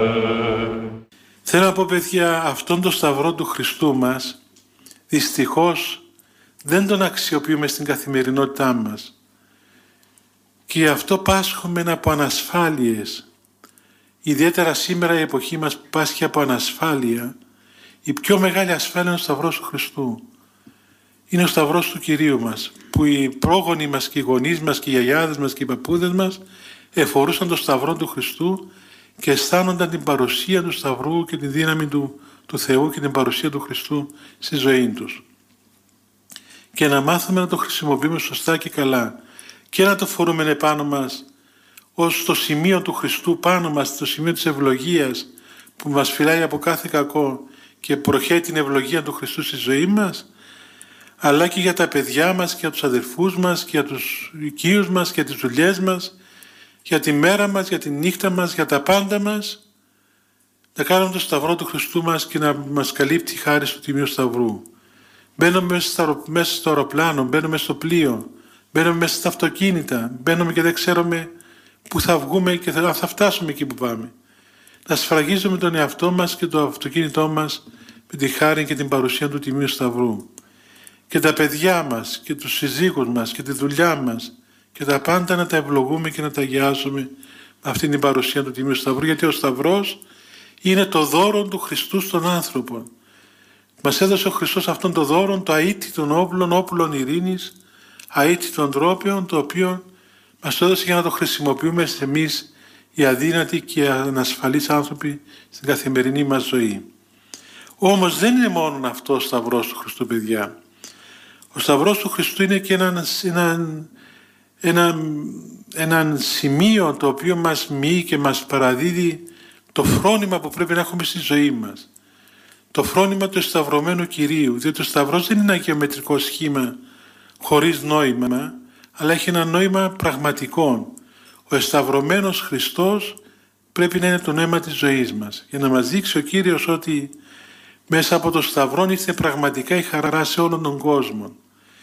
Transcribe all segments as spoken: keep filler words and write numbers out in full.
Θέλω να πω, παιδιά, αυτόν τον Σταυρό του Χριστού μας δυστυχώς δεν τον αξιοποιούμε στην καθημερινότητά μας. Και γι' αυτό πάσχουμε από ανασφάλειες. Ιδιαίτερα σήμερα η εποχή μας που πάσχει από ανασφάλεια, η πιο μεγάλη ασφάλεια είναι ο Σταυρός του Χριστού. Είναι ο Σταυρός του Κυρίου μας, που οι πρόγονοι μας και οι γονείς μας και οι γιαγιάδες μας και οι παππούδες μας εφορούσαν το Σταυρό του Χριστού και αισθάνονταν την παρουσία του Σταυρού και τη δύναμη του, του Θεού και την παρουσία του Χριστού στη ζωή τους. Και να μάθουμε να το χρησιμοποιούμε σωστά και καλά και να το φορούμε επάνω μας ως το σημείο του Χριστού πάνω μας, το σημείο της ευλογίας που μας φυλάει από κάθε κακό και προχαίει την ευλογία του Χριστού στη ζωή μας, αλλά και για τα παιδιά μας και για τους αδελφούς μας και για τους οικείους μας και για τις δουλειές μας, για τη μέρα μας, για τη νύχτα μας, για τα πάντα μας, να κάνουμε το Σταυρό του Χριστού μας και να μας καλύπτει η χάρη του Τιμίου Σταυρού. Μπαίνουμε μέσα στο αεροπλάνο, μπαίνουμε στο πλοίο, μπαίνουμε μέσα στα αυτοκίνητα, μπαίνουμε και δεν ξέρουμε πού θα βγούμε και θα, θα φτάσουμε εκεί που πάμε. Να σφραγίζουμε τον εαυτό μας και το αυτοκίνητό μας με τη χάρη και την παρουσία του Τιμίου Σταυρού. Και τα παιδιά μας και τους συζύγους μας και τη δουλειά μας και τα πάντα να τα ευλογούμε και να τα αγιάζουμε με αυτήν την παρουσία του Τιμίου Σταυρού, γιατί ο Σταυρός είναι το δώρο του Χριστού στον άνθρωπο. Μας έδωσε ο Χριστός αυτόν το δώρο, το αίτητον όπλων, όπλων ειρήνης, αίτητον τρόπιον, το οποίο μας το έδωσε για να το χρησιμοποιούμε εμείς οι αδύνατοι και ανασφαλείς άνθρωποι στην καθημερινή μας ζωή. Όμως δεν είναι μόνο αυτό ο Σταυρός του Χριστού, παιδιά. Ο Σταυρός του Χριστού είναι και ένα, ένα, ένα, ένα σημείο το οποίο μας μοιεί και μας παραδίδει το φρόνημα που πρέπει να έχουμε στη ζωή μας. Το φρόνημα του εσταυρωμένου Κυρίου, διότι ο Σταυρός δεν είναι ένα γεωμετρικό σχήμα χωρίς νόημα, αλλά έχει ένα νόημα πραγματικό. Ο εσταυρωμένος Χριστός πρέπει να είναι το νόημα της ζωής μας, για να μας δείξει ο Κύριος ότι μέσα από το Σταυρό ήρθε πραγματικά η χαρά σε όλον τον κόσμο.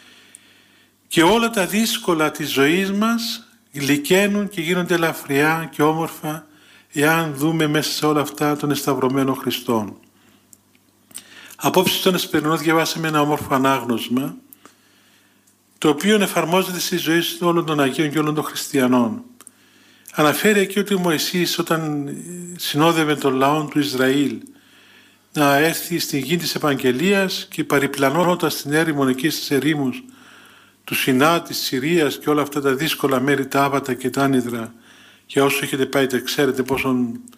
Και όλα τα δύσκολα της ζωής μας γλυκαίνουν και γίνονται ελαφριά και όμορφα εάν δούμε μέσα σε όλα αυτά τον εσταυρωμένο Χριστό. Απόψε στον Εσπερινό διαβάσαμε ένα όμορφο ανάγνωσμα, το οποίο εφαρμόζεται στη ζωή όλων των Αγίων και όλων των Χριστιανών. Αναφέρει εκεί ότι ο Μωυσής, όταν συνόδευε τον λαό του Ισραήλ να έρθει στην γη της Επαγγελίας και παριπλανώνοντας την έρημον εκεί στις ερήμους του Σινά, της Συρίας και όλα αυτά τα δύσκολα μέρη, τα άβατα και τα άνυδρα, και όσο έχετε πάει τα ξέρετε πόσο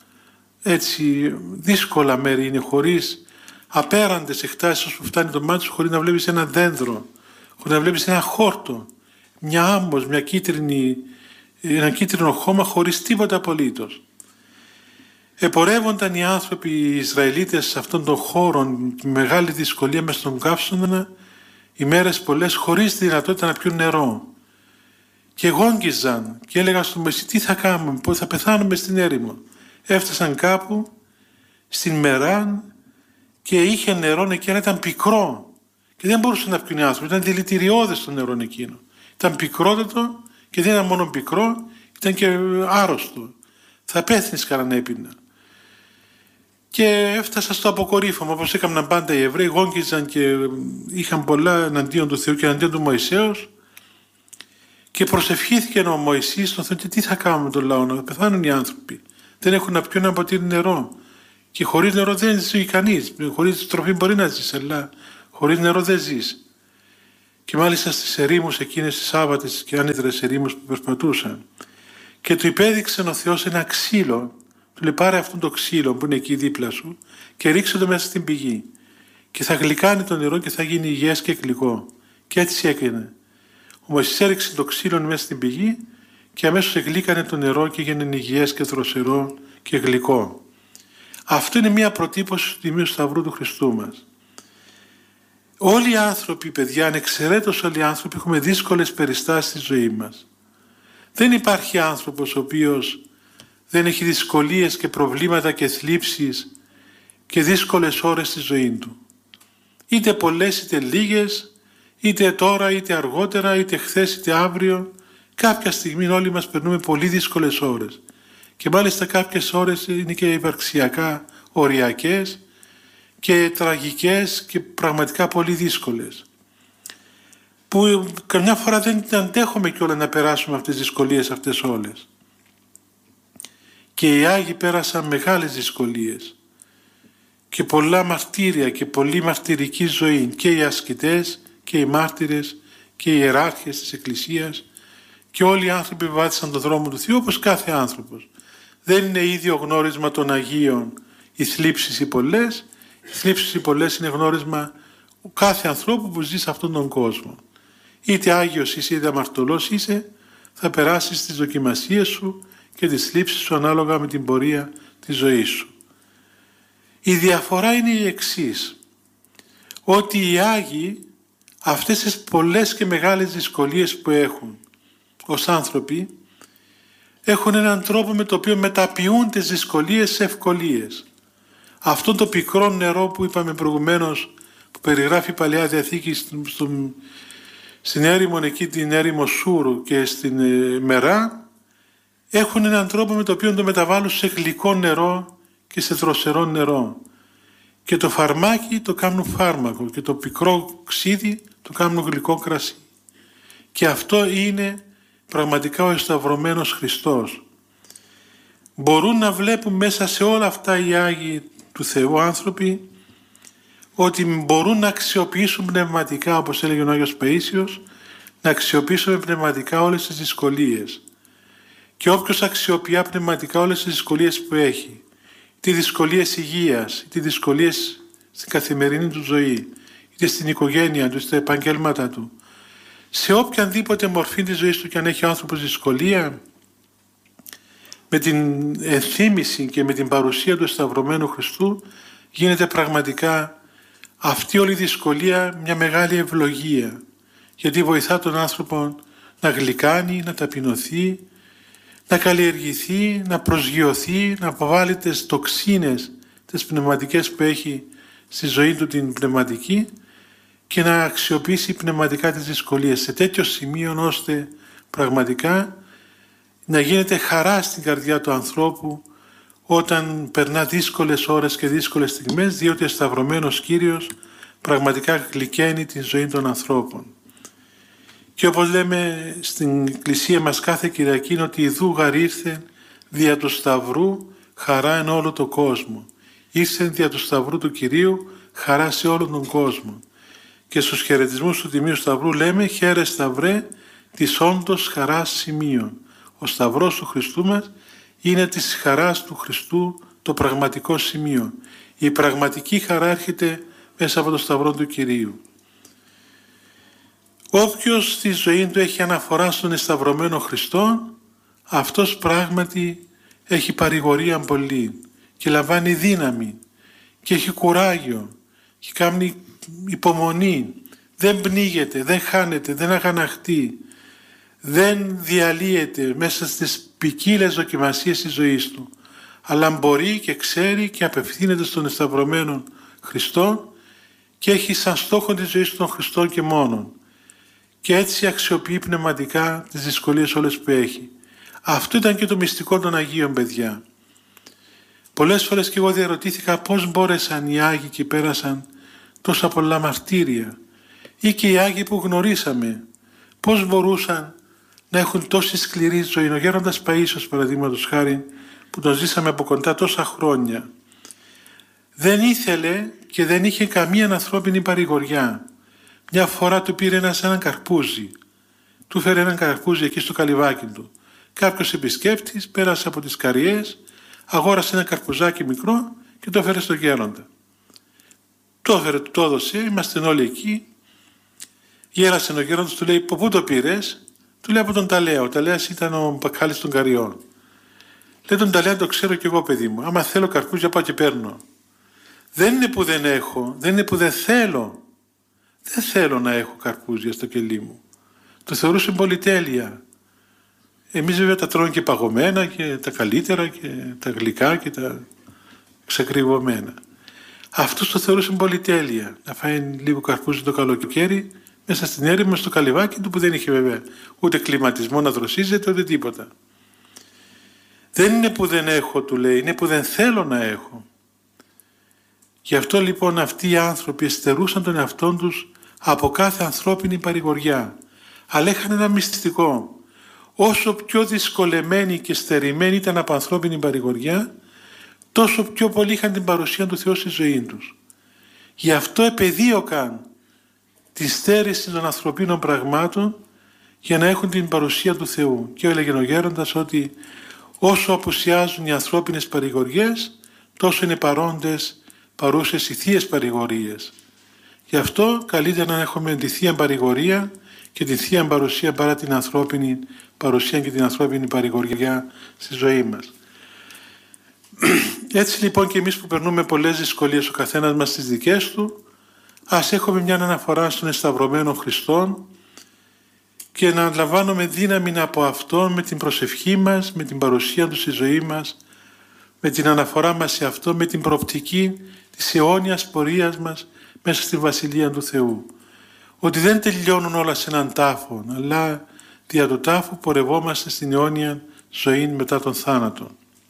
έτσι δύσκολα μέρη είναι, χωρίς απέραντες εκτάσεις όσο φτάνει το μάτι σου, χωρίς να βλέπεις ένα δέντρο, χωρίς να βλέπεις ένα χόρτο, μια άμμος, μια κίτρινη, ένα κίτρινο χώμα, χωρίς τίποτα απολύτως. Επορεύονταν οι άνθρωποι, οι Ισραηλίτες, σε αυτόν τον χώρο με μεγάλη δυσκολία μες στον καύσωνα, ημέρες πολλές, χωρίς τη δυνατότητα να πιούν νερό. Και γόγγιζαν και έλεγαν στον Μωυσή, τι θα κάνουμε, πώς θα πεθάνουμε στην έρημο. Έφτασαν κάπου στην Μεράν και είχε νερό εκεί, αλλά ήταν πικρό και δεν μπορούσαν να πιούν οι άνθρωποι, ήταν δηλητηριώδες το νερό εκείνο. Ήταν πικρότατο και δεν ήταν μόνο πικρό, ήταν και άρρωστο. Θα πέθνεις καλά να έπινα. Και έφτασα στο αποκορύφωμα, όπως έκαναν πάντα οι Εβραίοι, γόγγιζαν και είχαν πολλά εναντίον του Θεού και εναντίον του Μωυσέως, και προσευχήθηκε ο Μωυσής στον Θεό, τι θα κάνουμε με τον λαό, να πεθάνουν οι άνθρωποι. Δεν έχουν να πιούν ένα ποτήρι νερό. Και χωρίς νερό δεν ζει κανείς. Χωρίς τροφή μπορεί να ζεις, αλλά χωρίς νερό δεν ζεις. Και μάλιστα στις ερήμους εκείνες τις άβατες και άνυδρες ερήμους που περπατούσαν. Και του υπέδειξε ο Θεός ένα ξύλο. Του λέει, πάρε αυτό το ξύλο που είναι εκεί δίπλα σου και ρίξε το μέσα στην πηγή. Και θα γλυκάνει το νερό και θα γίνει υγιές και γλυκό. Και έτσι έκανε. Ο Μωυσής έριξε το ξύλο μέσα στην πηγή και αμέσως εγλύκανε το νερό και έγινε υγιές και δροσερό και γλυκό. Αυτό είναι μια προτύπωση του Τιμίου Σταυρού του Χριστού μας. Όλοι οι άνθρωποι, παιδιά, ανεξαιρέτως όλοι οι άνθρωποι, έχουμε δύσκολες περιστάσεις στη ζωή μας. Δεν υπάρχει άνθρωπος ο οποίος δεν έχει δυσκολίες και προβλήματα και θλίψεις και δύσκολες ώρες στη ζωή του. Είτε πολλές είτε λίγες, είτε τώρα είτε αργότερα, είτε χθες είτε αύριο, κάποια στιγμή όλοι μας περνούμε πολύ δύσκολες ώρες. Και μάλιστα κάποιες ώρες είναι και υπαρξιακά οριακές και τραγικές και πραγματικά πολύ δύσκολες. Που καμιά φορά δεν αντέχουμε κιόλας να περάσουμε αυτές τις δυσκολίες αυτές όλες. Και οι Άγιοι πέρασαν μεγάλες δυσκολίες και πολλά μαρτύρια και πολύ μαρτυρική ζωή, και οι ασκητές και οι μάρτυρες και οι ιεράρχες της Εκκλησίας και όλοι οι άνθρωποι που βάθησαν τον δρόμο του Θεού, όπως κάθε άνθρωπος. Δεν είναι ίδιο γνώρισμα των Αγίων οι θλίψεις οι πολλές. Οι θλίψεις οι πολλές είναι γνώρισμα κάθε ανθρώπου που ζει σε αυτόν τον κόσμο. Είτε Άγιος είσαι είτε αμαρτωλός είσαι, θα περάσεις τις δοκιμασίες σου και τις θλίψεις σου ανάλογα με την πορεία της ζωής σου. Η διαφορά είναι η εξής, ότι οι Άγιοι αυτές τις πολλές και μεγάλες δυσκολίες που έχουν ως άνθρωποι έχουν έναν τρόπο με το οποίο μεταποιούν τις δυσκολίες σε ευκολίες. Αυτό το πικρό νερό που είπαμε προηγουμένως, που περιγράφει η Παλαιά Διαθήκη στον, στον, στην έρημο εκεί, την έρημο Σούρου και στην ε, Μερά, έχουν έναν τρόπο με το οποίο το μεταβάλλουν σε γλυκό νερό και σε δροσερό νερό. Και το φαρμάκι το κάνουν φάρμακο και το πικρό ξύδι το κάνουν γλυκό κρασί. Και αυτό είναι πραγματικά ο εσταυρωμένος Χριστός. Μπορούν να βλέπουν μέσα σε όλα αυτά οι Άγιοι του Θεού άνθρωποι ότι μπορούν να αξιοποιήσουν πνευματικά, όπως έλεγε ο Άγιος Παΐσιος, να αξιοποιήσουν πνευματικά όλες τις δυσκολίες. Και όποιος αξιοποιεί πνευματικά όλες τις δυσκολίες που έχει, είτε δυσκολίες υγείας, είτε δυσκολίες στην καθημερινή του ζωή, είτε στην οικογένεια του, στα επαγγέλματα του, σε οποιαδήποτε μορφή της ζωής του και αν έχει ο άνθρωπος δυσκολία, με την ενθύμηση και με την παρουσία του σταυρωμένου Χριστού γίνεται πραγματικά αυτή όλη η δυσκολία μια μεγάλη ευλογία, γιατί βοηθά τον άνθρωπο να γλυκάνει, να ταπεινωθεί, να καλλιεργηθεί, να προσγειωθεί, να αποβάλει τις τοξίνες, τις πνευματικές που έχει στη ζωή του την πνευματική και να αξιοποιήσει πνευματικά τις δυσκολίες σε τέτοιο σημείο ώστε πραγματικά να γίνεται χαρά στην καρδιά του ανθρώπου όταν περνά δύσκολες ώρες και δύσκολες στιγμές, διότι ο σταυρωμένος Κύριος πραγματικά γλυκαίνει τη ζωή των ανθρώπων. Και όπως λέμε στην Εκκλησία μας κάθε Κυριακή, ότι ιδού γαρ ήρθε δια του Σταυρού χαρά εν όλο τον κόσμο. Ήρθε δια του Σταυρού του Κυρίου χαρά σε όλον τον κόσμο. Και στους χαιρετισμούς του Τιμίου Σταυρού λέμε «Χαίρε Σταυρέ της όντως χαράς σημείων». Ο Σταυρός του Χριστού μας είναι της χαράς του Χριστού το πραγματικό σημείο. Η πραγματική χαρά έρχεται μέσα από το Σταυρό του Κυρίου. Όποιος στη ζωή του έχει αναφορά στον εσταυρωμένο Χριστό, αυτός πράγματι έχει παρηγορία πολύ και λαμβάνει δύναμη και έχει κουράγιο και κάνει υπομονή, δεν πνίγεται, δεν χάνεται, δεν αγαναχτεί, δεν διαλύεται μέσα στις ποικίλες δοκιμασίες της ζωής του, αλλά μπορεί και ξέρει και απευθύνεται στον εσταυρωμένο Χριστό και έχει σαν στόχο τη ζωή του τον Χριστό και μόνον. Και έτσι αξιοποιεί πνευματικά τις δυσκολίες όλες που έχει. Αυτό ήταν και το μυστικό των Αγίων, παιδιά. Πολλές φορές και εγώ διαρωτήθηκα πώς μπόρεσαν οι Άγιοι και πέρασαν τόσα πολλά μαρτύρια, ή και οι Άγιοι που γνωρίσαμε, πώς μπορούσαν να έχουν τόση σκληρή ζωή. Ο Γέροντας Παΐσιος, παραδείγματος χάρη, που τον ζήσαμε από κοντά τόσα χρόνια, δεν ήθελε και δεν είχε καμία ανθρώπινη παρηγοριά. Μια φορά του πήρε ένας έναν καρπούζι. Του φέρε έναν καρπούζι εκεί στο καλυβάκι του. Κάποιος επισκέπτης πέρασε από τις καριές, αγόρασε ένα καρπουζάκι μικρό και το έφερε στον Γέροντα. Το έφερε, του το έδωσε, είμαστε όλοι εκεί. Γέρασε ο Γέροντας, του λέει, από πού το πήρες? Του λέει, από τον Ταλέα. Ο Ταλέας ήταν ο μπακάλης των Καριών. Λέει, τον Ταλέα το ξέρω κι εγώ, παιδί μου. Άμα θέλω καρπούζια πάω και παίρνω. Δεν είναι που δεν έχω, δεν είναι που δεν θέλω. Δεν θέλω να έχω καρπούζια στο κελί μου. Το θεωρούσε πολυτέλεια. Εμείς βέβαια τα τρώνε και παγωμένα και τα καλύτερα και τα γλυκά και τα ξεκριβωμένα. Αυτός το θεωρούσε πολυτέλεια. Να φάει λίγο καρπούζι το καλοκαίρι μέσα στην έρημο στο καλυβάκι του που δεν είχε βέβαια ούτε κλιματισμό να δροσίζεται ούτε τίποτα. Δεν είναι που δεν έχω, του λέει, είναι που δεν θέλω να έχω. Γι' αυτό λοιπόν αυτοί οι άνθρωποι εστερούσαν τον εαυτόν τους από κάθε ανθρώπινη παρηγοριά. Αλλά είχαν ένα μυστικό. Όσο πιο δυσκολεμένοι και στερημένοι ήταν από ανθρώπινη παρηγοριά, τόσο πιο πολύ είχαν την παρουσία του Θεού στη ζωή τους. Γι' αυτό επεδίωκαν τη στέρηση των ανθρωπίνων πραγμάτων για να έχουν την παρουσία του Θεού. Και έλεγε ο γέροντας ότι όσο απουσιάζουν οι ανθρώπινες παρηγοριές, τόσο είναι παρόντες, παρούσες οι θείες παρηγορίες. Γι' αυτό καλύτερα να έχουμε τη θεία παρηγορία και τη θεία παρουσία παρά την ανθρώπινη παρουσία και την ανθρώπινη παρηγοριά στη ζωή μας. Έτσι λοιπόν και εμείς που περνούμε πολλές δυσκολίες ο καθένας μας στις δικές του, ας έχουμε μια αναφορά στον εσταυρωμένο Χριστόν και να λαμβάνουμε δύναμη από Αυτόν με την προσευχή μας, με την παρουσία Του στη ζωή μας, με την αναφορά μας σε Αυτό, με την προοπτική της αιώνιας πορείας μας μέσα στη Βασιλεία του Θεού. Ότι δεν τελειώνουν όλα σε έναν τάφο, αλλά δια του τάφου πορευόμαστε στην αιώνια ζωή μετά τον θάνατο.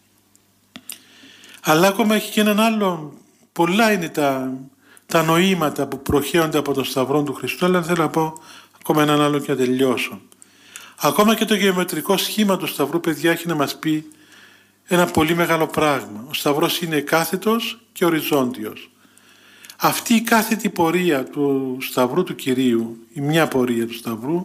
Αλλά ακόμα έχει και έναν άλλο, πολλά είναι τα, τα νοήματα που προχέονται από τον Σταυρό του Χριστού, αλλά θέλω να πω ακόμα έναν άλλο και να τελειώσω. Ακόμα και το γεωμετρικό σχήμα του Σταυρού, παιδιά, έχει να μας πει ένα πολύ μεγάλο πράγμα. Ο Σταυρός είναι κάθετος και οριζόντιος. Αυτή η κάθετη πορεία του Σταυρού του Κυρίου, η μια πορεία του Σταυρού,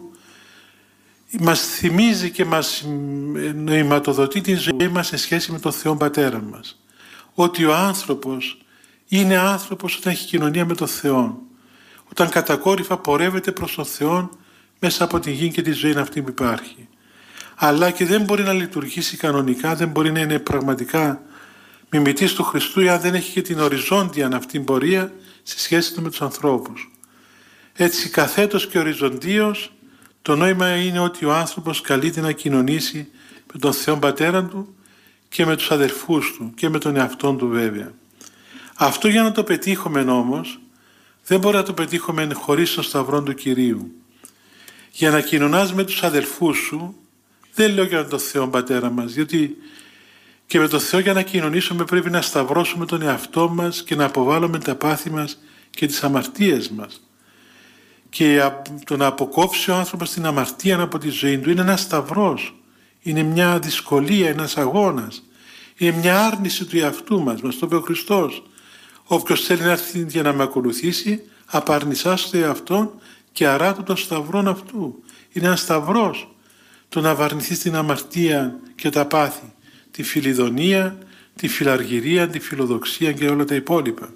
μας θυμίζει και μας νοηματοδοτεί τη ζωή μας σε σχέση με τον Θεό Πατέρα μας. Ότι ο άνθρωπος είναι άνθρωπος όταν έχει κοινωνία με τον Θεό. Όταν κατακόρυφα πορεύεται προς τον Θεό μέσα από την γη και τη ζωή αυτή που υπάρχει. Αλλά και δεν μπορεί να λειτουργήσει κανονικά, δεν μπορεί να είναι πραγματικά μιμητής του Χριστού αν δεν έχει και την οριζόντια αυτή πορεία στη σχέση του με τους ανθρώπους. Έτσι καθέτος και οριζοντίως το νόημα είναι ότι ο άνθρωπος καλείται να κοινωνήσει με τον Θεό Πατέρα του και με τους αδελφούς του και με τον εαυτόν του βέβαια. Αυτό για να το πετύχουμε όμως δεν μπορεί να το πετύχουμε χωρίς τον Σταυρό του Κυρίου. Για να κοινωνάς με τους αδελφούς σου, δεν λέω για τον Θεό Πατέρα μας, διότι και με τον Θεό για να κοινωνήσουμε πρέπει να σταυρώσουμε τον εαυτό μας και να αποβάλουμε τα πάθη μας και τις αμαρτίες μας. Και το να αποκόψει ο άνθρωπος την αμαρτία από τη ζωή του είναι ένας σταυρός, είναι μια δυσκολία, ένας αγώνας, είναι μια άρνηση του εαυτού μας, μας το είπε ο Χριστός. Όποιος θέλει να έρθει για να με ακολουθήσει, απαρνησάς το εαυτόν και αράτω τον σταυρόν αυτού. Είναι ένας σταυρός το να βαρνηθείς την αμαρτία και τα πάθη, τη φιλιδονία, τη φιλαργυρία, τη φιλοδοξία και όλα τα υπόλοιπα.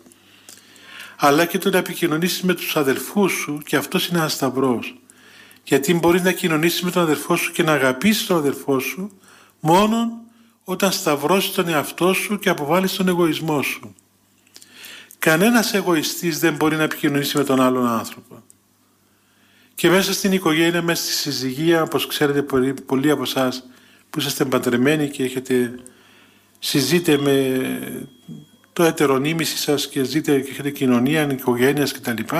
Αλλά και το να επικοινωνήσεις με τους αδελφούς σου, και αυτός είναι ένας σταυρός. Γιατί μπορείς να κοινωνήσεις με τον αδελφό σου και να αγαπήσεις τον αδελφό σου μόνον όταν σταυρώσεις τον εαυτό σου και αποβάλεις τον εγωισμό σου. Κανένας εγωιστής δεν μπορεί να επικοινωνήσει με τον άλλον άνθρωπο. Και μέσα στην οικογένεια, μέσα στη συζυγία, όπως ξέρετε πολλοί από εσάς που είσαστε παντρεμένοι και έχετε συζείτε με το ετερονίμηση σας και ζείτε και έχετε κοινωνία, οικογένειας κτλ.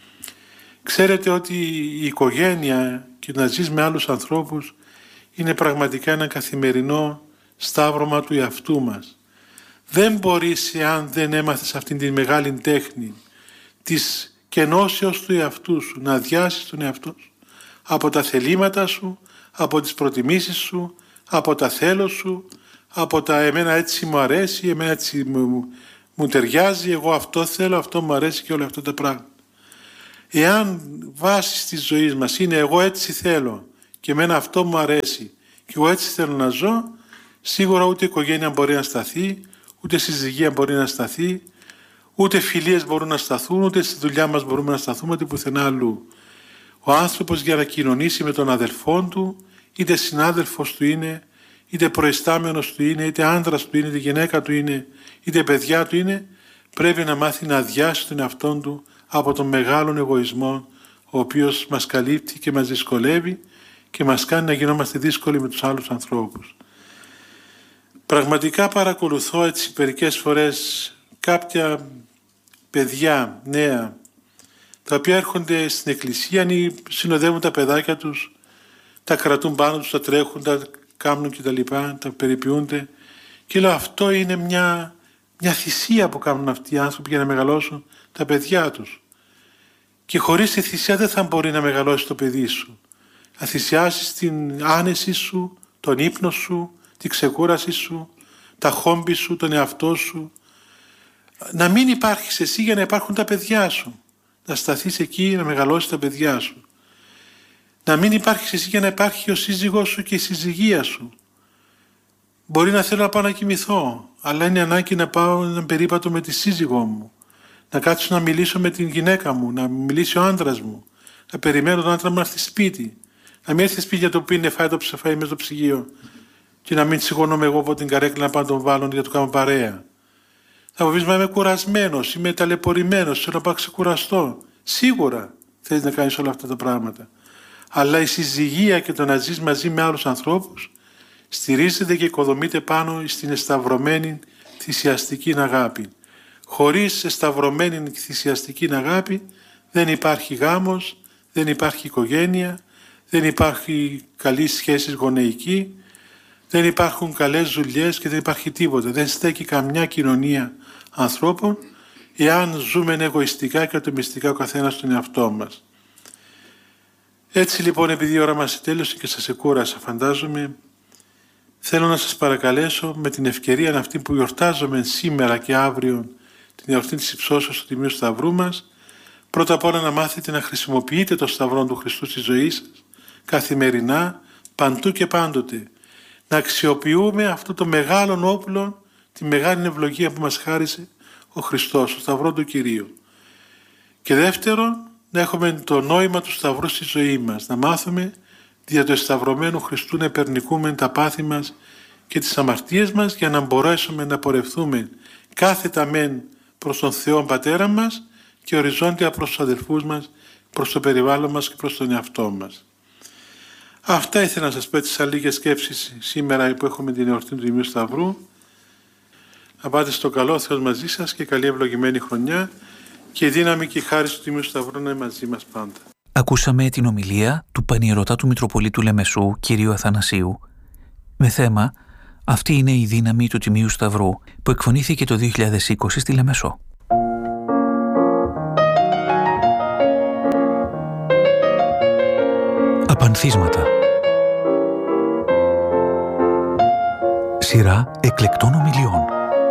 Ξέρετε ότι η οικογένεια και να ζεις με άλλους ανθρώπους είναι πραγματικά ένα καθημερινό σταύρωμα του εαυτού μας. Δεν μπορείς, εάν δεν έμαθες αυτήν την μεγάλη τέχνη της κενώσεως του εαυτού σου, να αδειάσεις τον εαυτό σου από τα θελήματα σου, από τις προτιμήσεις σου, από τα θέλω σου, από τα εμένα έτσι μου αρέσει, εμένα έτσι μου, μου ταιριάζει, εγώ αυτό θέλω, αυτό μου αρέσει και όλα αυτά τα πράγματα. Εάν βάση της ζωής μας είναι εγώ έτσι θέλω και εμένα αυτό μου αρέσει και εγώ έτσι θέλω να ζω, σίγουρα ούτε η οικογένεια μπορεί να σταθεί, ούτε συζυγία μπορεί να σταθεί, ούτε φιλίες μπορούν να σταθούν, ούτε στη δουλειά μας μπορούμε να σταθούμε, ούτε πουθενά αλλού. Ο άνθρωπος για να κοινωνήσει με τον αδελφόν του, είτε συνάδελφος του είναι, είτε προϊστάμενος του είναι, είτε άντρας του είναι, είτε γυναίκα του είναι, είτε παιδιά του είναι, πρέπει να μάθει να αδειάσει τον εαυτόν του από τον μεγάλον εγωισμό, ο οποίος μας καλύπτει και μας δυσκολεύει και μας κάνει να γινόμαστε δύσκολοι με τους άλλους ανθρώπους. Πραγματικά παρακολουθώ έτσι μερικές φορές κάποια παιδιά νέα, τα οποία έρχονται στην εκκλησία ή συνοδεύουν τα παιδάκια τους, τα κρατούν πάνω τους, τα τρέχουν, τα κάνουν και τα λοιπά, τα περιποιούνται. Και λέω, αυτό είναι μια, μια θυσία που κάνουν αυτοί οι άνθρωποι για να μεγαλώσουν τα παιδιά τους. Και χωρίς τη θυσία δεν θα μπορεί να μεγαλώσει το παιδί σου. Να θυσιάσεις την άνεση σου, τον ύπνο σου, την ξεκούραση σου, τα χόμπι σου, τον εαυτό σου. Να μην υπάρχεις εσύ για να υπάρχουν τα παιδιά σου. Να σταθείς εκεί να μεγαλώσεις τα παιδιά σου. Να μην υπάρχεις εσύ για να υπάρχει ο σύζυγός σου και η συζυγία σου. Μπορεί να θέλω να πάω να κοιμηθώ, αλλά είναι ανάγκη να πάω έναν περίπατο με τη σύζυγό μου. Να κάτσω να μιλήσω με την γυναίκα μου, να μιλήσει ο άντρας μου. Να περιμένω τον άντρα μου να έρθει σπίτι. Να μην έρθει σπίτι για το πίνε, φάει το ψεφάει μέσα στο ψυγείο. Και να μην σηκώνομαι εγώ από την καρέκλα να πάω να τον βάλω για να του κάνω παρέα. Θα μου πεις, μα είμαι κουρασμένος, είμαι ταλαιπωρημένος, θέλω να πάω ξεκουραστώ. Σίγουρα θέλεις να κάνεις όλα αυτά τα πράγματα. Αλλά η συζυγία και το να ζεις μαζί με άλλους ανθρώπους στηρίζεται και οικοδομείται πάνω στην εσταυρωμένη θυσιαστική αγάπη. Χωρίς εσταυρωμένη θυσιαστική αγάπη δεν υπάρχει γάμος, δεν υπάρχει οικογένεια, δεν υπάρχει καλή σχέση γονεϊκή, δεν υπάρχουν καλές δουλειές και δεν υπάρχει τίποτα. Δεν στέκει καμιά κοινωνία ανθρώπων εάν ζούμε εγωιστικά και ατομιστικά ο καθένας στον εαυτό μας. Έτσι λοιπόν, επειδή η ώρα μας τέλειωσε και σας εκούρασα φαντάζομαι, θέλω να σας παρακαλέσω με την ευκαιρία αυτή που γιορτάζομαι σήμερα και αύριο την εορτή της υψώσεως του Τιμίου Σταυρού μας, πρώτα απ' όλα να μάθετε να χρησιμοποιείτε το Σταυρό του Χριστού στη ζωή σας, καθημερινά, παντού και πάντοτε. Να αξιοποιούμε αυτό το μεγάλο όπλο, τη μεγάλη ευλογία που μας χάρισε ο Χριστός, το Σταυρό του Κυρίου. Και δεύτερον, να έχουμε το νόημα του Σταυρού στη ζωή μας, να μάθουμε δια του εσταυρωμένου Χριστού να υπερνικούμε τα πάθη μας και τις αμαρτίες μας για να μπορέσουμε να πορευθούμε κάθετα μεν προς τον Θεό Πατέρα μας και οριζόντια προς τους αδελφούς μας, προς το περιβάλλον μας και προς τον εαυτό μας. Αυτά ήθελα να σας πω έτσι σαν λίγες σκέψεις σήμερα που έχουμε την εορτή του Τιμίου Σταυρού. Να πάτε στο καλό, Θεός μαζί σας και καλή ευλογημένη χρονιά και η δύναμη και η χάρη του Τιμίου Σταυρού να είναι μαζί μας πάντα. Ακούσαμε την ομιλία του Πανιερωτάτου Μητροπολίτου Λεμεσού, κ. Αθανασίου, με θέμα «Αυτή είναι η δύναμη του Τιμίου Σταυρού» που εκφωνήθηκε το δύο χιλιάδες είκοσι στη Λεμεσό. Απανθίσματα. Σειρά εκλεκτών ομιλιών.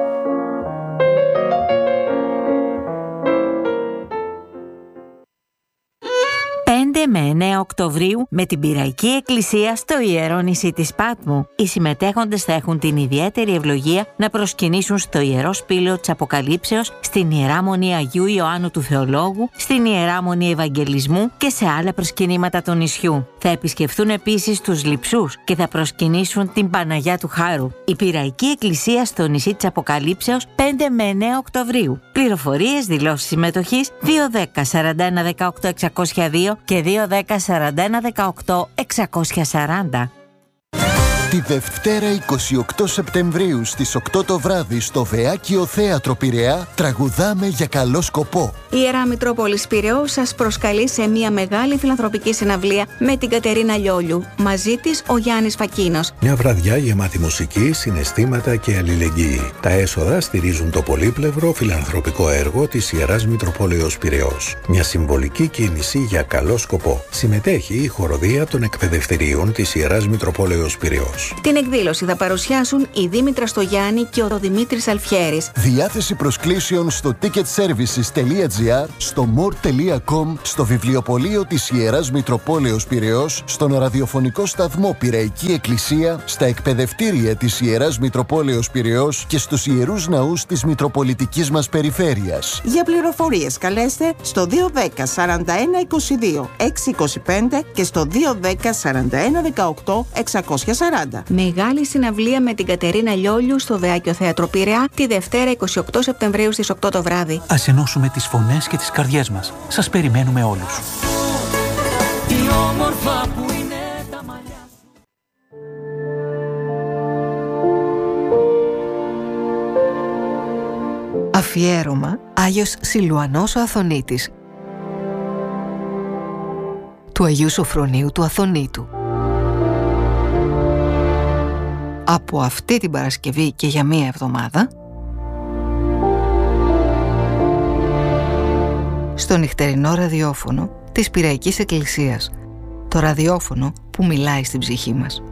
πέντε με εννέα Οκτωβρίου με την Πειραϊκή Εκκλησία στο Ιερό Νησί της Πάτμου. Οι συμμετέχοντες θα έχουν την ιδιαίτερη ευλογία να προσκυνήσουν στο Ιερό Σπήλαιο της Αποκαλύψεως, στην Ιερά Μονή Αγίου Ιωάννου του Θεολόγου, στην Ιερά Μονή Ευαγγελισμού και σε άλλα προσκυνήματα του νησιού. Θα επισκεφθούν επίσης τους Λειψούς και θα προσκυνήσουν την Παναγιά του Χάρου. Η Πειραϊκή Εκκλησία στο Νησί της Αποκαλύψεως πέντε με εννέα Οκτωβρίου. Πληροφορίες, δηλώσεις συμμετοχής δύο δέκα σαράντα ένα δεκαοκτώ εξακόσια δύο και δύο δέκα σαράντα ένα δεκαοκτώ εξακόσια σαράντα. Τη Δευτέρα εικοστή ογδόη Σεπτεμβρίου στις οκτώ το βράδυ στο Βεάκιο Θέατρο Πειραιά τραγουδάμε για καλό σκοπό. Η Ιερά Μητρόπολης Πειραιώς σας προσκαλεί σε μια μεγάλη φιλανθρωπική συναυλία με την Κατερίνα Λιόλιου. Μαζί της ο Γιάννης Φακίνος. Μια βραδιά γεμάτη μουσική, συναισθήματα και αλληλεγγύη. Τα έσοδα στηρίζουν το πολύπλευρο φιλανθρωπικό έργο της Ιεράς Μητροπόλεως Πειραιώς. Μια συμβολική κίνηση για καλό σκοπό. Συμμετέχει η χοροδία των εκπαιδευτηρίων της Ιεράς Μητροπόλεως Πειραιώς. Την εκδήλωση θα παρουσιάσουν η Δήμητρα Στογιάννη και ο Δημήτρης Αλφιέρης. Διάθεση προσκλήσεων στο ticket services τελεία gr, στο more τελεία com, στο βιβλιοπωλείο της Ιεράς Μητροπόλεως Πειραιώς, στον ραδιοφωνικό σταθμό Πειραϊκή Εκκλησία, στα εκπαιδευτήρια της Ιεράς Μητροπόλεως Πειραιώς και στους ιερούς ναούς της Μητροπολιτικής μας περιφέρειας. Για πληροφορίες καλέστε στο δύο δέκα σαράντα ένα είκοσι δύο έξι είκοσι πέντε και στο δύο δέκα σαράντα ένα δεκαοκτώ εξακόσια σαράντα. Μεγάλη συναυλία με την Κατερίνα Λιόλιου στο Βεάκιο Θέατρο Πειραιά τη Δευτέρα εικοστή ογδόη Σεπτεμβρίου στις οκτώ το βράδυ. Ας ενώσουμε τις φωνές και τις καρδιές μας. Σας περιμένουμε όλους. Τι όμορφα που είναι τα μαλλιά. Αφιέρωμα Άγιος Σιλουανός ο Αθωνίτης του Αγίου Σοφρονίου του Αθωνίτου. από αυτή την Παρασκευή και για μία εβδομάδα στο νυχτερινό ραδιόφωνο της Πειραϊκής Εκκλησίας, το ραδιόφωνο που μιλάει στην ψυχή μας.